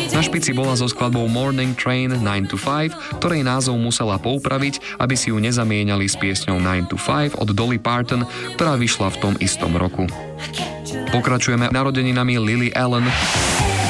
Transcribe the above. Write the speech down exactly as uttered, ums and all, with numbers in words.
Na špici bola so skladbou Morning Train nine to five, ktorej názov musela poupraviť, aby si ju nezamieňali s piesňou nine to five od Dolly Parton, ktorá vyšla v tom istom roku. Pokračujeme narodeninami Lily Allen.